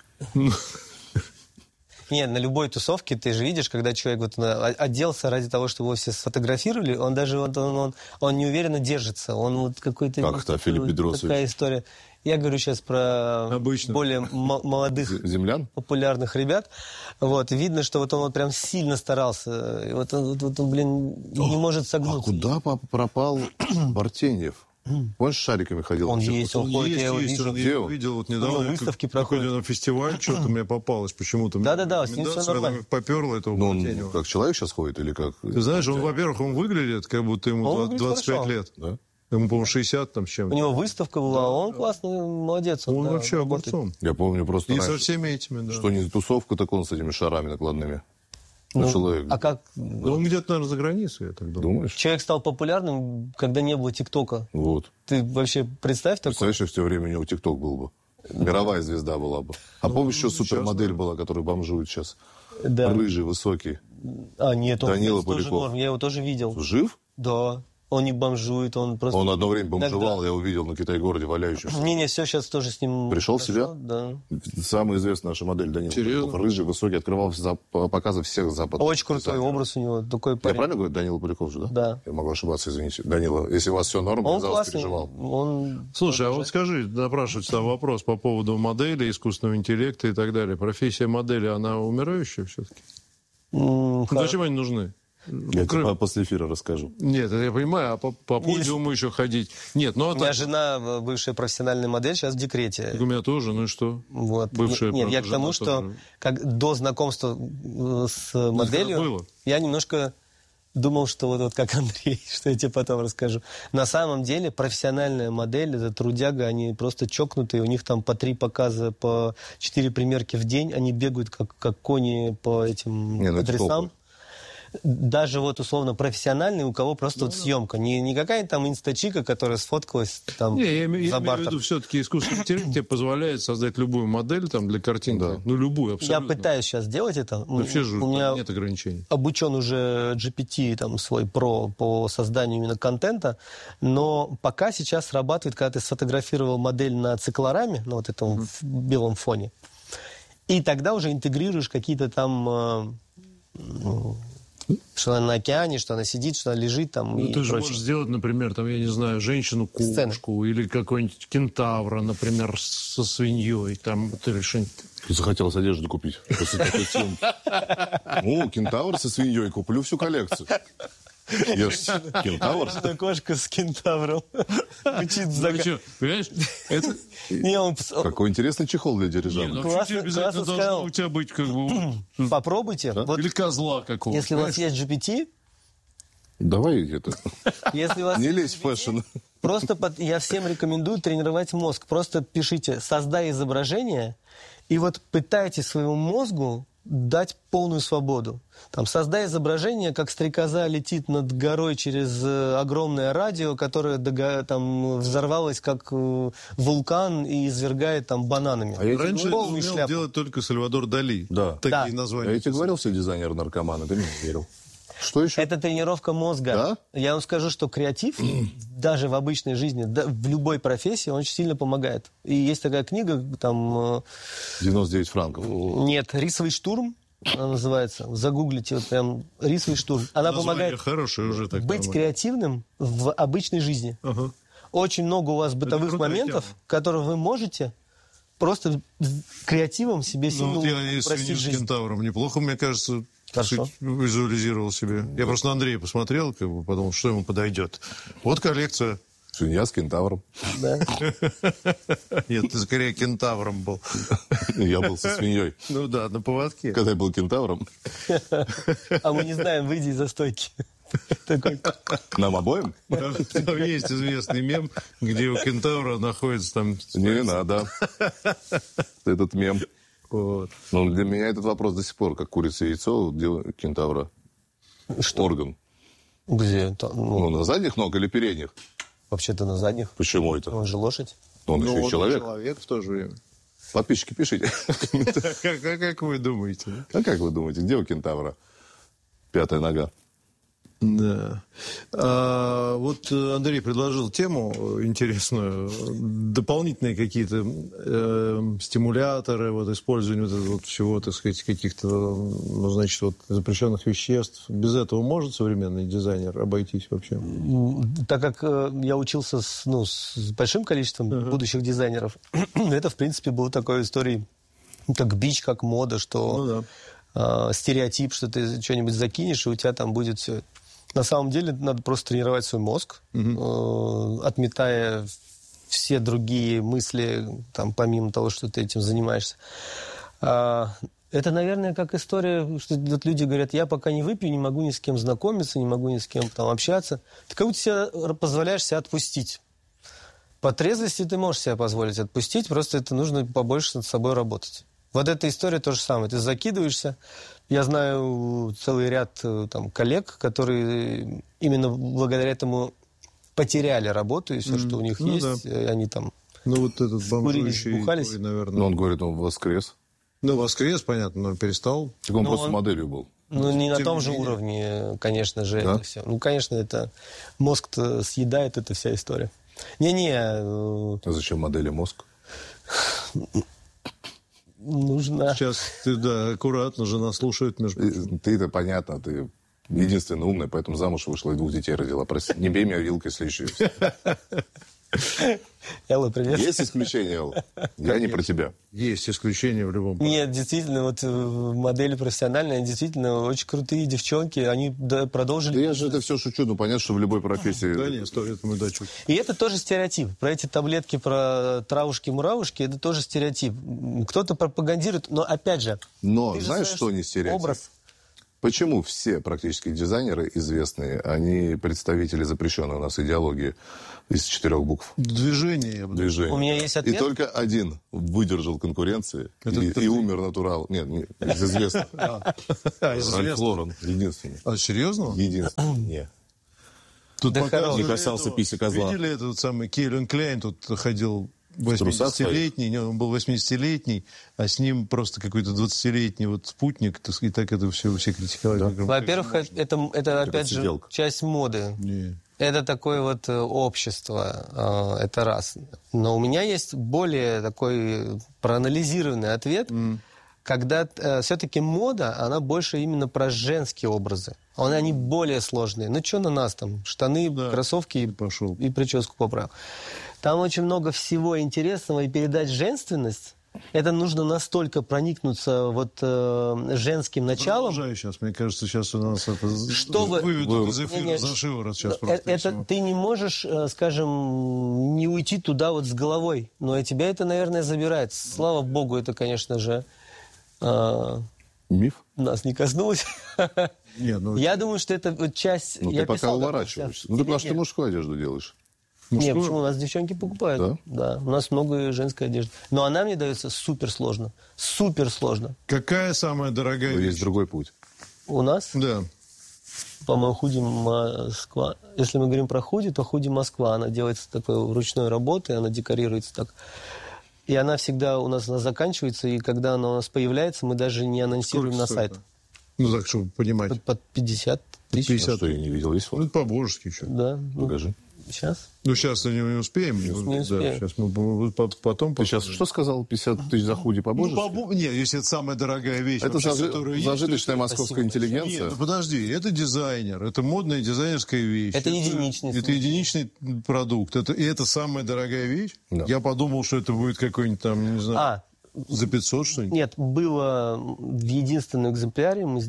Нет, на любой тусовке ты же видишь, когда человек вот оделся ради того, чтобы его все сфотографировали, он даже он, он, он неуверенно держится. Он вот какой-то... Как это, Филипп Бедросович? Такая история. Я говорю сейчас про Обычно. более м- молодых, землян, популярных ребят. Вот, видно, что вот он вот прям сильно старался. И вот он, вот, вот он, блин, не О, может согнуться. А куда папа пропал Бартеньев? Помнишь, с шариками ходил? Он есть, он ходит, есть, я его есть, вижу. он, я его видел вот недавно. Ну, выставки как, проходят. Какой-то фестиваль, что-то мне попалось почему-то. Да-да-да, с ним все нормально. Поперло этого Ну, он Бартенева. как человек сейчас ходит или как? Ты знаешь, он, во-первых, он выглядит, как будто ему Он двадцать пять хорошо. лет. Да? Ему, по-моему, шестьдесят там с чем-то. У него выставка была, а он классный, молодец. Он да, вообще работает. огурцом. Я помню просто И раньше, со всеми этими, да. что не тусовка, так он с этими шарами накладными. Ну, Ну, человек. а как... Да он где-то, наверное, за границей, я так думаю. Думаешь? Человек стал популярным, когда не было ТикТока. Вот. Ты вообще представь такое? Представляешь, если в то время у него ТикТок был бы. Мировая звезда была бы. А Ну, помнишь, еще сейчас, супермодель да. была, которая бомжует сейчас? Да. Рыжий, высокий. А, нет, он Данила кстати, тоже Поляков. норм. Я его тоже видел. Жив? Да. Он не бомжует, он просто... Он одно время бомжевал, Иногда- я увидел на Китай-городе валяющегося. Не-не, все, сейчас тоже с ним... Пришел в себя? Да. Самая известная наша модель Данила Серьезно? Поляков. Рыжий, высокий, открывал за- показы всех западных. Очень крутой дизайнеров. образ у него, такой Я парень. правильно говорю? Данила Поляков же, да? Да. Я могу ошибаться, извините. Данила, если у вас все норм, Он я за вас классный. переживал. Он... Слушай, а вот скажи, напрашивается там вопрос по поводу модели, искусственного интеллекта и так далее. Профессия модели, она умирающая все-таки? М, Ну, хор- зачем они нужны? Я Кроме- тебе после эфира расскажу. Нет, это я понимаю, а по, по подиуму еще ходить. Нет, ну а У меня так- жена, бывшая профессиональная модель, сейчас в декрете. так у меня тоже, ну и что? Вот. Бывшая, Нет, я к правда, тому, жена что тоже. как до знакомства э, с моделью было? я немножко думал, что вот, вот как Андрей, что я тебе потом расскажу. На самом деле профессиональная модель, это трудяга, они просто чокнутые, у них там по три показа, по четыре примерки в день, они бегают как, как кони по этим Не, ну это адресам. толку. Даже вот условно профессиональный, у кого просто вот съемка. Не, не какая-то там инстачика, которая сфоткалась там Не, я, име- я за имею в бартер. виду, все-таки искусственный интеллект тебе позволяет создать любую модель там для картинки. Да. Ну, любую, Я абсолютно. пытаюсь сейчас делать это. Вообще же у меня нет ограничений. обучен уже джи пи ти там, свой про по созданию именно контента, но пока сейчас срабатывает, когда ты сфотографировал модель на циклораме, на вот этом mm-hmm. белом фоне, и тогда уже интегрируешь какие-то там... э, ну, Что она на океане, что она сидит, что она лежит там ну, и ты же прочее. можешь сделать, например, там, я не знаю, женщину-кошку или какой-нибудь кентавра, например, со свиньей, там, или что-нибудь. Захотелось одежду купить. После такой темы. О, кентавр со свиньей, куплю всю коллекцию. Я же кентавр. Кошка с кентавром. Учит за... Ну, что, понимаешь? Это... Не, он... Какой интересный чехол для дирижабля. Не, ну, Классно, обязательно классно должно сказал. у тебя быть как бы... Попробуйте. Да? Вот Или козла какого-то. если у вас есть джи пи ти, Давай это. если у вас Не есть лезь в фэшн. Просто под... я всем рекомендую тренировать мозг. Просто пишите «создай изображение» и вот пытайтесь своему мозгу дать полную свободу. Там, создай изображение, как стрекоза летит над горой через э, огромное радио, которое дого... там, взорвалось как э, вулкан и извергает там бананами. А я Раньше это Полную умел шляпу. делать только Сальвадор Дали. Да. Такие Да. названия. Я тебе говорил, все дизайнеры-наркоманы, ты мне не верил. Что еще? Это тренировка мозга. Да? Я вам скажу, что креатив, даже в обычной жизни, да, в любой профессии, он очень сильно помогает. И есть такая книга, там... девяносто девять франков. э, Нет, «Рисовый штурм», она называется. Загуглите, вот прям «Рисовый штурм». Она Название помогает хорошее уже так. быть нормально. креативным в обычной жизни. Ага. Очень много у вас бытовых крутая моментов, тема. которые вы можете просто креативом себе Ну, сильно вот я и упростить свинью с жизнь. кентавром неплохо, мне кажется, Хорошо. чуть визуализировал себе. Я просто на Андрея посмотрел, как бы подумал, что ему подойдет. Вот коллекция. Свинья с кентавром. Да. Нет, ты скорее кентавром был. Я был со свиньей. Ну да, на поводке. Когда я был кентавром, А мы не знаем, выйди из-за стойки. Такой. нам обоим? Там там есть известный мем, где у кентавра находится там... Не надо. Этот мем. Вот. Ну, для меня этот вопрос до сих пор, как курица и яйцо, дело кентавра. Что? Орган. Где? Там, Ну, ну, на задних ног или передних? вообще-то на задних. Почему это? Он же лошадь. Он еще и он человек. человек в то же время. Подписчики, пишите. Как, как- как вы думаете? А как вы думаете, где у кентавра пятая нога? Да. А, вот э, Андрей предложил тему интересную. Дополнительные какие-то э, стимуляторы, вот, использование вот этого вот всего, так сказать, каких-то, ну, значит, вот, запрещенных веществ. Без этого может современный дизайнер обойтись вообще? М, Так как э, я учился с, ну, с большим количеством Ага. будущих дизайнеров, это, в принципе, было такой историей, как бич, как мода, что Ну да. э, стереотип, что ты что-нибудь закинешь, и у тебя там будет все. На самом деле надо просто тренировать свой мозг, э, отметая все другие мысли, там, помимо того, что ты этим занимаешься. А, это, наверное, как история, что вот люди говорят, я пока не выпью, не могу ни с кем знакомиться, не могу ни с кем там общаться. Ты как будто себе позволяешь себя отпустить. По трезвости ты можешь себя позволить отпустить, просто это нужно побольше над собой работать. Вот эта история то же самое. Ты закидываешься. Я знаю целый ряд там, коллег, которые именно благодаря этому потеряли работу, и все, Mm. что у них Ну есть, да. и они там... Ну, вот этот Скурились, бомжующий, бухались. такой, наверное. Ну, он говорит, он воскрес. Ну, воскрес, понятно, но перестал. Так он Ну, просто он- моделью был. Ну, не на Тем том не же менее. уровне, конечно же, Да? это все. Ну, конечно, это мозг-то съедает, это вся история. Не-не, э, А зачем модели мозг? нужно... Сейчас ты, да, аккуратно, жена слушает, между прочим. И- Ты-то понятно, ты единственный умный, поэтому замуж вышла и двух детей родила. Прости, не бей меня вилкой с лещью. Элла, привет. Есть исключения, Элла? Я не про тебя. Есть исключения в любом случае. Нет, действительно, вот э, модели профессиональные, действительно, очень крутые девчонки, они да, Да продолжили... я же это все шучу, ну понятно, что в любой профессии... Да нет, сто лет мы дачу. И это тоже стереотип. Про эти таблетки, про травушки-муравушки, это тоже стереотип. Кто-то пропагандирует, но опять же... Но ты же знаешь, знаешь что не стереотип? Образ. Почему все практически дизайнеры известные, они представители запрещенной у нас идеологии из четырех букв? Движение, я бы даже Движения. У меня есть И ответ. только один выдержал конкуренции Это и, ты- и умер натурал. Нет, не, из известных. А, из Ральф известных. Лорен, единственный. А, серьезно? Единственный. Не. Тут Да показывали Не касался этого. пися козла. Видели этот самый Кельвин Кляйн, тут ходил трусах восьмидесятилетний, не, он был восьмидесятилетний, а с ним просто какой-то двадцатилетний вот спутник, так сказать, и так это все, все критиковали. Я говорю, Во-первых, это, это опять же сиделка. часть моды. не. Это такое вот э, общество, э, это раз. Но у меня есть более такой проанализированный ответ, когда э, все-таки мода, она больше именно про женские образы. Они более сложные. Ну, что на нас там? Штаны, да, кроссовки и, пошел. И прическу поправил. Там очень много всего интересного, и передать женственность, это нужно настолько проникнуться вот э, женским началом. Продолжай сейчас, мне кажется, сейчас у нас это чтобы... выведут из эфира за шиворот сейчас просто. Это ты не можешь, скажем, не уйти туда вот с головой, но и тебя это, наверное, забирает. Слава богу, это, конечно же, э, миф. Нас не коснулось. Нет, ну... Я думаю, что это вот часть... Ну, ты пока уворачиваешься. Ну, ты потому что ты мужскую одежду делаешь. Нет, почему? У нас девчонки покупают. Да? Да, у нас много женской одежды. Но она мне дается супер сложно. Супер сложно. Какая самая дорогая вещь? Есть другой путь. У нас? Да. По-моему, худи Москва. Если мы говорим про худи, то худи Москва. Она делается такой ручной работой, она декорируется так. И она всегда у нас она заканчивается, и когда она у нас появляется, мы даже не анонсируем Сколько на сайт. Это? Ну, так, чтобы понимать. Под, под пятьдесят тысяч. пятьдесят, что я не видел, есть фото? Ну, это по-божески еще. Да. Покажи. Сейчас? Ну, сейчас не, не успеем. Не, не успеем. Да, сейчас мы потом... Ты сейчас что сказал? пятьдесят тысяч за худи по-божески? Ну, по Нет, если это самая дорогая вещь. Это вообще, зажи... зажиточная есть, московская Спасибо. Интеллигенция. Нет, ну, подожди, это дизайнер, это модная дизайнерская вещь. Это, это единичный. Это единичный продукт. Это, и это самая дорогая вещь? Да. Я подумал, что это будет какой-нибудь там, не знаю... А. За пятьсот, что ли? Нет, было в единственном экземпляре, мы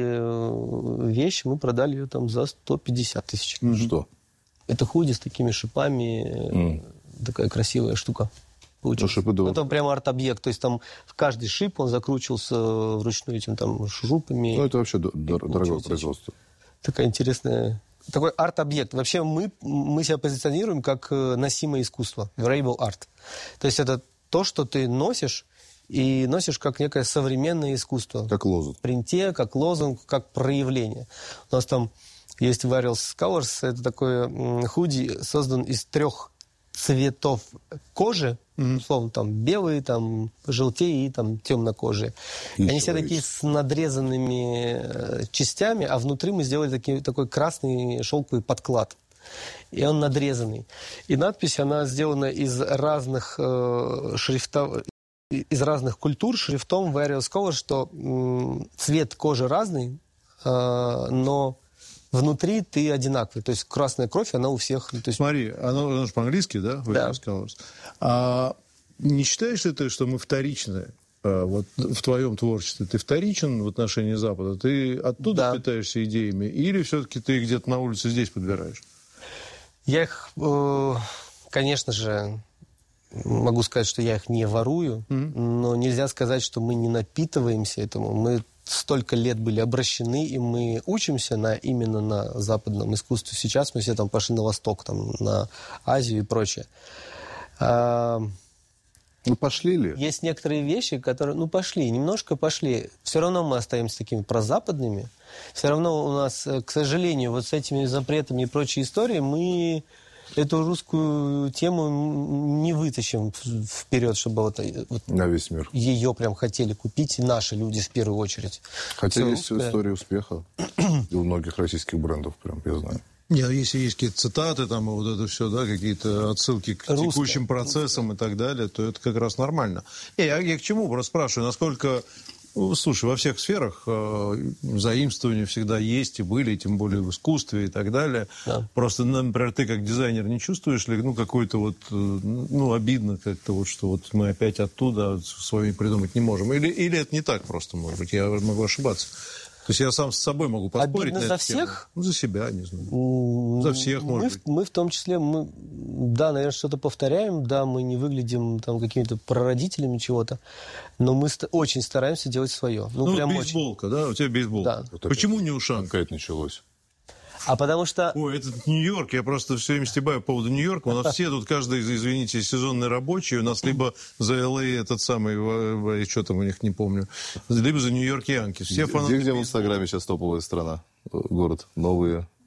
сделали вещь, мы продали ее там за сто пятьдесят тысяч. Ну что? Это худи с такими шипами, mm. такая красивая штука получилась. Ну, шипы, это прямо арт-объект, то есть там в каждый шип он закручивался вручную этим там шурупами. Ну, это вообще дор- дорогое производство. Такая интересная... Такой арт-объект. Вообще мы, мы себя позиционируем как носимое искусство, wearable art. То есть это то, что ты носишь, и носишь как некое современное искусство. Как лозунг. В принте, как лозунг, как проявление. У нас там есть Various Colors, это такой худи, создан из трех цветов кожи, mm-hmm. условно, там белые, там желтее и там темнокожие. И Они все такие с надрезанными частями, а внутри мы сделали такие, такой красный шелковый подклад. И он надрезанный. И надпись, она сделана из разных э, шрифтов, из разных культур шрифтом Various Colors, что м, цвет кожи разный, э, но внутри ты одинаковый. То есть красная кровь, она у всех... То есть... Смотри, оно, оно же по-английски, да? Various да. Colors. А не считаешь ли ты, что мы вторичные? Вот в твоем творчестве ты вторичен в отношении Запада? Ты оттуда да. питаешься идеями? Или все-таки ты их где-то на улице здесь подбираешь? Я их, э, конечно же, могу сказать, что я их не ворую, mm-hmm. но нельзя сказать, что мы не напитываемся этому. Мы столько лет были обращены, и мы учимся на, именно на западном искусстве. Сейчас мы все там пошли на Восток, там, на Азию и прочее. А, ну, пошли ли? Есть некоторые вещи, которые, ну, пошли, немножко пошли. Все равно мы остаемся такими прозападными. Все равно у нас, к сожалению, вот с этими запретами и прочей историей мы эту русскую тему не вытащим вперед, чтобы вот, вот на весь мир. Ее прям хотели купить и наши люди в первую очередь. Хотя Все есть русское... история успеха и у многих российских брендов, прям, я знаю. Нет, если есть какие-то цитаты, там, и вот это все, да, какие-то отсылки к Русская. текущим процессам Русская. и так далее, то это как раз нормально. Э, я, я к чему просто спрашиваю, насколько... Слушай, во всех сферах э, заимствования всегда есть и были, тем более в искусстве и так далее. Да. Просто, например, ты как дизайнер не чувствуешь ли, ну, какой-то вот, ну, обидно как-то вот, что вот мы опять оттуда с вами придумать не можем? Или, или это не так просто, может быть, я могу ошибаться? То есть я сам с собой могу поспорить. Обидно на за всех? Ну, за себя, не знаю. Mm, за всех, мы, может быть. Мы в том числе, мы, да, наверное, что-то повторяем, да, мы не выглядим там какими-то прародителями чего-то, но мы ст- очень стараемся делать свое. Ну, ну прям бейсболка, очень. Да? У тебя бейсболка. Да. Почему не ушанка? Как это началось? А потому что... Ой, это Нью-Йорк, я просто все время стебаю по поводу Нью-Йорка. У нас все тут, каждый, извините, сезонный рабочий. У нас либо за эл эй этот самый, что там у них, не помню, либо за Нью-Йорк Янкис. Все где, где в Инстаграме сейчас топовая страна? Город? Новые?